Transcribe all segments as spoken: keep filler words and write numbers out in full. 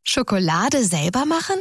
Schokolade selber machen?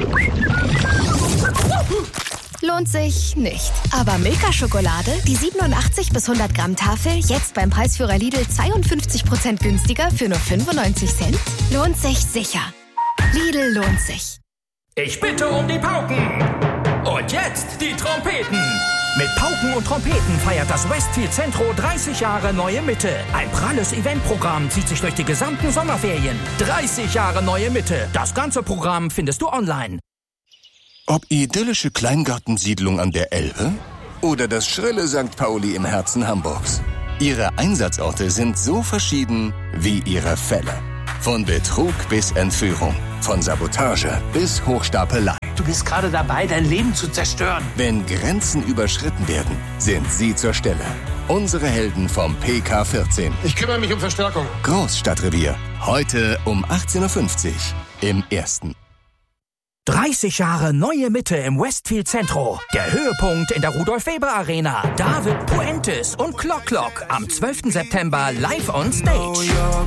Lohnt sich nicht. Aber Milka-Schokolade, die siebenundachtzig bis hundert Gramm Tafel, jetzt beim Preisführer Lidl zweiundfünfzig Prozent günstiger für nur fünfundneunzig Cent? Lohnt sich sicher. Lidl lohnt sich. Ich bitte um die Pauken. Und jetzt die Trompeten. Mit Pauken und Trompeten feiert das Westfield Centro dreißig Jahre Neue Mitte. Ein pralles Eventprogramm zieht sich durch die gesamten Sommerferien. dreißig Jahre Neue Mitte. Das ganze Programm findest du online. Ob idyllische Kleingartensiedlung an der Elbe oder das schrille Sankt Pauli im Herzen Hamburgs. Ihre Einsatzorte sind so verschieden wie ihre Fälle. Von Betrug bis Entführung, von Sabotage bis Hochstapelei. Du bist gerade dabei, dein Leben zu zerstören. Wenn Grenzen überschritten werden, sind sie zur Stelle. Unsere Helden vom P K vierzehn. Ich kümmere mich um Verstärkung. Großstadtrevier. Heute um achtzehn Uhr fünfzig im Ersten. dreißig Jahre Neue Mitte im Westfield Centro. Der Höhepunkt in der Rudolf-Weber-Arena. David Puentes und Clock Clock am zwölften September live on stage.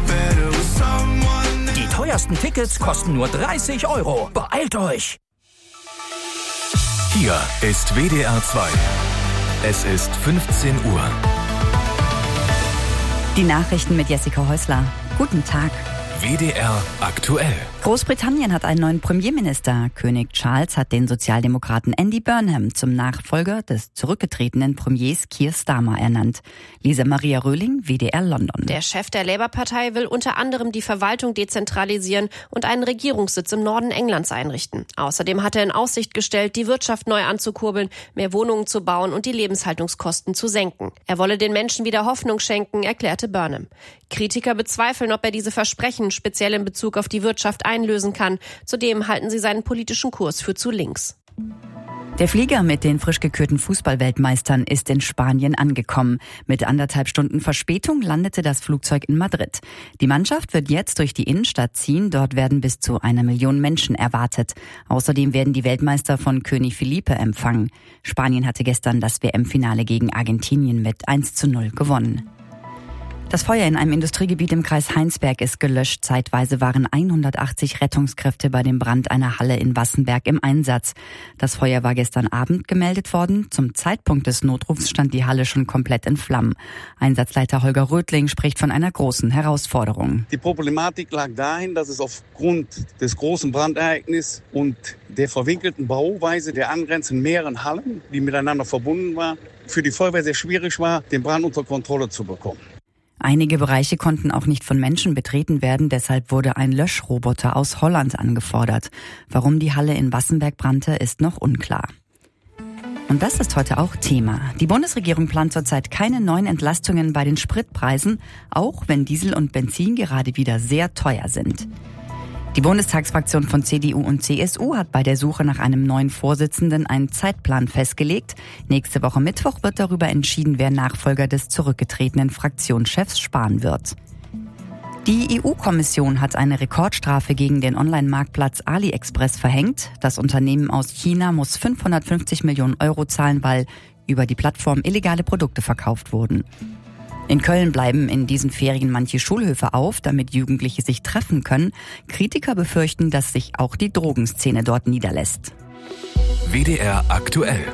Die teuersten Tickets kosten nur dreißig Euro. Beeilt euch! Hier ist W D R zwei. Es ist fünfzehn Uhr. Die Nachrichten mit Jessica Häusler. Guten Tag. W D R aktuell. Großbritannien hat einen neuen Premierminister. König Charles hat den Sozialdemokraten Andy Burnham zum Nachfolger des zurückgetretenen Premiers Keir Starmer ernannt. Lisa Maria Röhling, W D R London. Der Chef der Labour-Partei will unter anderem die Verwaltung dezentralisieren und einen Regierungssitz im Norden Englands einrichten. Außerdem hat er in Aussicht gestellt, die Wirtschaft neu anzukurbeln, mehr Wohnungen zu bauen und die Lebenshaltungskosten zu senken. Er wolle den Menschen wieder Hoffnung schenken, erklärte Burnham. Kritiker bezweifeln, ob er diese Versprechen speziell in Bezug auf die Wirtschaft einlösen kann. Zudem halten sie seinen politischen Kurs für zu links. Der Flieger mit den frisch gekürten Fußballweltmeistern ist in Spanien angekommen. Mit anderthalb Stunden Verspätung landete das Flugzeug in Madrid. Die Mannschaft wird jetzt durch die Innenstadt ziehen. Dort werden bis zu einer Million Menschen erwartet. Außerdem werden die Weltmeister von König Felipe empfangen. Spanien hatte gestern das W M-Finale gegen Argentinien mit eins zu null gewonnen. Das Feuer in einem Industriegebiet im Kreis Heinsberg ist gelöscht. Zeitweise waren hundertachtzig Rettungskräfte bei dem Brand einer Halle in Wassenberg im Einsatz. Das Feuer war gestern Abend gemeldet worden. Zum Zeitpunkt des Notrufs stand die Halle schon komplett in Flammen. Einsatzleiter Holger Rödling spricht von einer großen Herausforderung. Die Problematik lag dahin, dass es aufgrund des großen Brandereignisses und der verwinkelten Bauweise der angrenzenden mehreren Hallen, die miteinander verbunden waren, für die Feuerwehr sehr schwierig war, den Brand unter Kontrolle zu bekommen. Einige Bereiche konnten auch nicht von Menschen betreten werden, deshalb wurde ein Löschroboter aus Holland angefordert. Warum die Halle in Wassenberg brannte, ist noch unklar. Und das ist heute auch Thema. Die Bundesregierung plant zurzeit keine neuen Entlastungen bei den Spritpreisen, auch wenn Diesel und Benzin gerade wieder sehr teuer sind. Die Bundestagsfraktion von C D U und C S U hat bei der Suche nach einem neuen Vorsitzenden einen Zeitplan festgelegt. Nächste Woche Mittwoch wird darüber entschieden, wer Nachfolger des zurückgetretenen Fraktionschefs Spahn wird. Die E U-Kommission hat eine Rekordstrafe gegen den Online-Marktplatz AliExpress verhängt. Das Unternehmen aus China muss fünfhundertfünfzig Millionen Euro zahlen, weil über die Plattform illegale Produkte verkauft wurden. In Köln bleiben in diesen Ferien manche Schulhöfe auf, damit Jugendliche sich treffen können. Kritiker befürchten, dass sich auch die Drogenszene dort niederlässt. W D R aktuell.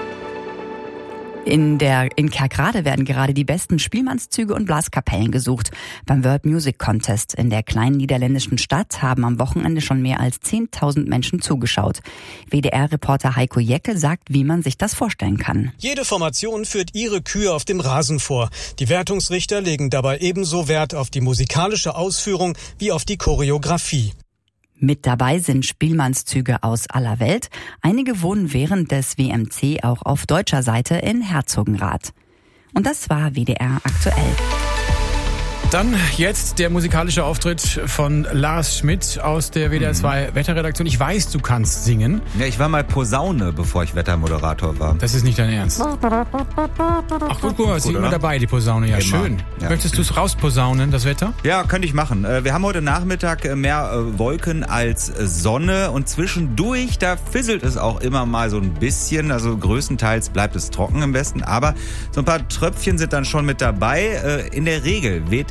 In der in Kerkrade werden gerade die besten Spielmannszüge und Blaskapellen gesucht. Beim World Music Contest in der kleinen niederländischen Stadt haben am Wochenende schon mehr als zehntausend Menschen zugeschaut. W D R-Reporter Heiko Jecke sagt, wie man sich das vorstellen kann. Jede Formation führt ihre Kühe auf dem Rasen vor. Die Wertungsrichter legen dabei ebenso Wert auf die musikalische Ausführung wie auf die Choreografie. Mit dabei sind Spielmannszüge aus aller Welt. Einige wohnen während des W M C auch auf deutscher Seite in Herzogenrath. Und das war W D R aktuell. Dann jetzt der musikalische Auftritt von Lars Schmidt aus der W D R zwei mhm. Wetterredaktion. Ich weiß, du kannst singen. Ja, ich war mal Posaune, bevor ich Wettermoderator war. Das ist nicht dein Ernst. Ach gut, guck mal, ist immer dabei, die Posaune. Ja, immer. Schön. Ja. Möchtest du es rausposaunen, das Wetter? Ja, könnte ich machen. Wir haben heute Nachmittag mehr Wolken als Sonne und zwischendurch, da fisselt es auch immer mal so ein bisschen. Also größtenteils bleibt es trocken im Westen, aber so ein paar Tröpfchen sind dann schon mit dabei. In der Regel weht der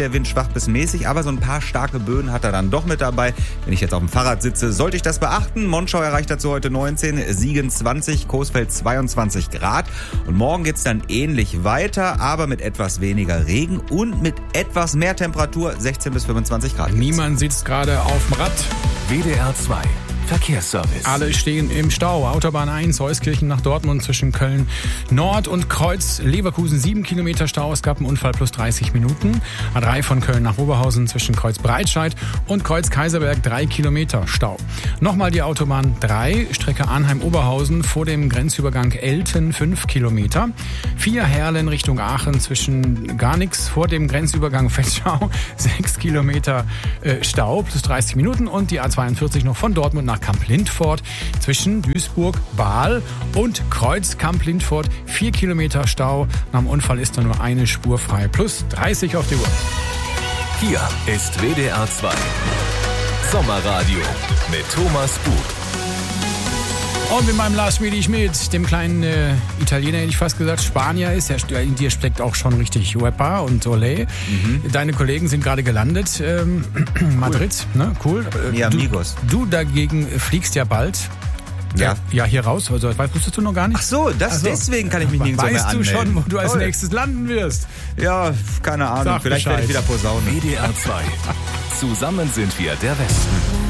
der Wind schwach bis mäßig, aber so ein paar starke Böen hat er dann doch mit dabei. Wenn ich jetzt auf dem Fahrrad sitze, sollte ich das beachten. Monschau erreicht dazu heute neunzehn, Siegen zwanzig, Coesfeld zweiundzwanzig Grad. Und morgen geht's dann ähnlich weiter, aber mit etwas weniger Regen und mit etwas mehr Temperatur, sechzehn bis fünfundzwanzig Grad. Niemand sitzt gerade auf dem Rad. W D R zwei Verkehrsservice. Alle stehen im Stau. Autobahn eins, Euskirchen nach Dortmund zwischen Köln Nord und Kreuz Leverkusen sieben Kilometer Stau. Es gab einen Unfall plus dreißig Minuten. A drei von Köln nach Oberhausen zwischen Kreuz Breitscheid und Kreuz Kaiserberg drei Kilometer Stau. Nochmal die Autobahn drei, Strecke Arnheim-Oberhausen vor dem Grenzübergang Elten fünf Kilometer. vier Herlen Richtung Aachen zwischen Garnix vor dem Grenzübergang Fetschau sechs Kilometer äh, Stau plus dreißig Minuten. Und die A zweiundvierzig noch von Dortmund nach Kamp-Lindfort zwischen Duisburg, Baal und Kreuz Kamp-Lindfort. Vier Kilometer Stau. Nach dem Unfall ist da nur eine Spur frei. Plus dreißig auf die Uhr. Hier ist W D R zwei Sommerradio mit Thomas Bug. Und mit meinem Lars Schmidt, dem kleinen äh, Italiener, hätte ich fast gesagt, Spanier ist. Der, in dir steckt auch schon richtig Huepa und Olé. Mhm. Deine Kollegen sind gerade gelandet. Ähm, Madrid, cool. Ne? Cool. Äh, ja, amigos. Du, du dagegen fliegst ja bald. Ja. ja, hier raus. Also, das wusstest du noch gar nicht? Ach so, das, also, deswegen kann ich mich nirgendwo mehr anmelden. Weißt du schon, wo du als Toll. nächstes landen wirst? Ja, keine Ahnung. Sag Vielleicht Bescheid. werde ich wieder posaunen. W D R zwei Zusammen sind wir der Westen.